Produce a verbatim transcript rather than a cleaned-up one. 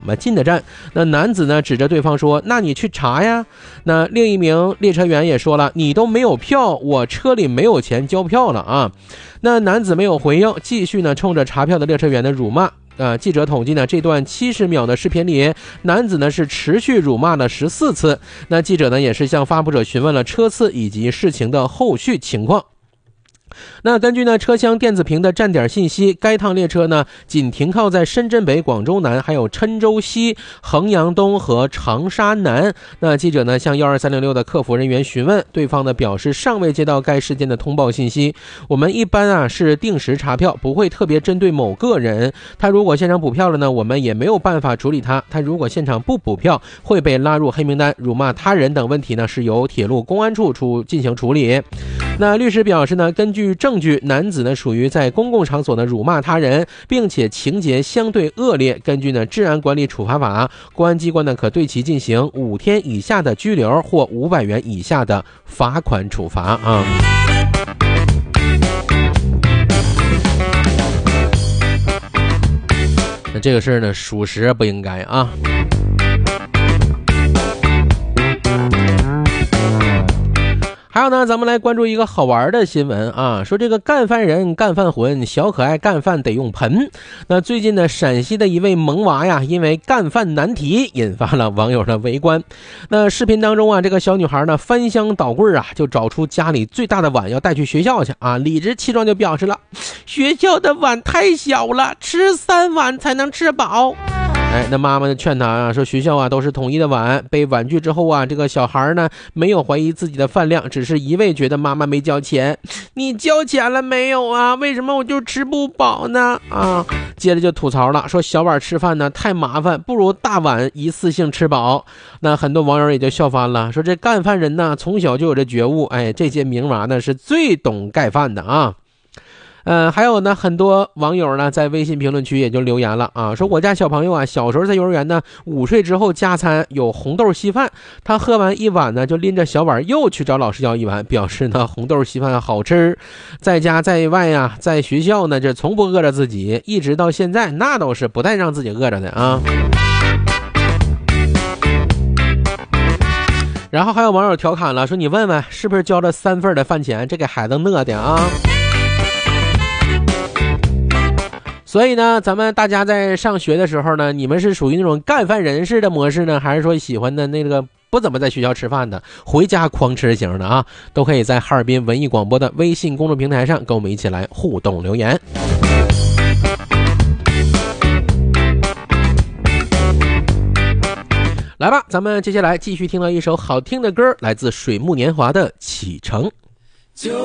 我们进的站。那男子呢指着对方说，那你去查呀。那另一名列车员也说了，你都没有票，我车里没有钱交票了啊。那男子没有回应，继续呢冲着查票的列车员的辱骂。呃，记者统计呢，这段七十秒的视频里，男子呢是持续辱骂了十四次。那记者呢也是向发布者询问了车次以及事情的后续情况。那根据呢车厢电子屏的站点信息，该趟列车呢仅停靠在深圳北、广州南、还有郴州西、衡阳东和长沙南。那记者呢向一二三零六的客服人员询问，对方呢表示尚未接到该事件的通报信息。我们一般啊是定时查票，不会特别针对某个人。他如果现场补票了呢，我们也没有办法处理他。他如果现场不补票，会被拉入黑名单。辱骂他人等问题呢是由铁路公安处处进行处理。那律师表示呢，根据证据，男子呢属于在公共场所呢辱骂他人，并且情节相对恶劣。根据呢治安管理处罚法，公安机关呢可对其进行五天以下的拘留或五百元以下的罚款处罚啊。那这个事儿呢，属实不应该啊。还有呢，咱们来关注一个好玩的新闻啊，说这个干饭人干饭魂，小可爱干饭得用盆。那最近呢，陕西的一位萌娃呀，因为干饭难题引发了网友的围观。那视频当中啊，这个小女孩呢翻箱倒柜啊，就找出家里最大的碗要带去学校去啊，理直气壮就表示了，学校的碗太小了，吃三碗才能吃饱。哎，那妈妈就劝他啊，说学校啊都是统一的碗。被婉拒之后啊，这个小孩呢没有怀疑自己的饭量，只是一味觉得妈妈没交钱。你交钱了没有啊？为什么我就吃不饱呢？啊，接着就吐槽了，说小碗吃饭呢太麻烦，不如大碗一次性吃饱。那很多网友也就笑翻了，说这干饭人呢从小就有这觉悟，哎，这些名娃呢是最懂盖饭的啊。呃，还有呢，很多网友呢在微信评论区也就留言了啊，说我家小朋友啊，小时候在幼儿园呢，午睡之后加餐有红豆稀饭，他喝完一碗呢，就拎着小碗又去找老师要一碗，表示呢红豆稀饭好吃。在家在外呀，在学校呢，这从不饿着自己，一直到现在那都是不带让自己饿着的啊。然后还有网友调侃了，说你问问是不是交了三份的饭钱，这给孩子饿的啊。所以呢，咱们大家在上学的时候呢，你们是属于那种干饭人士的模式呢，还是说喜欢的那个不怎么在学校吃饭的，回家狂吃型的啊？都可以在哈尔滨文艺广播的微信公众平台上跟我们一起来互动留言。来吧，咱们接下来继续听到一首好听的歌，来自水木年华的《启程》。